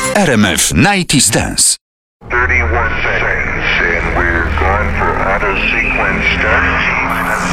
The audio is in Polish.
RMF 90s Dance. 31 seconds, and we're going for auto sequence start.